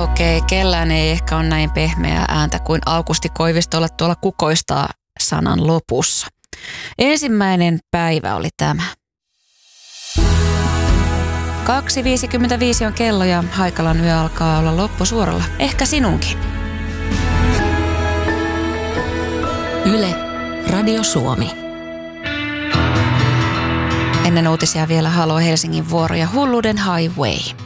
Okei, kellään ei ehkä ole näin pehmeää ääntä kuin Aukusti Koivistolla tuolla kukoistaa sanan lopussa. Ensimmäinen päivä oli tämä. 2.55 on kello ja Haikalan yö alkaa olla loppusuoralla. Ehkä sinunkin. Yle, Radio Suomi. Ennen uutisia vielä Halo Helsingin vuoro ja Hulluuden Highway.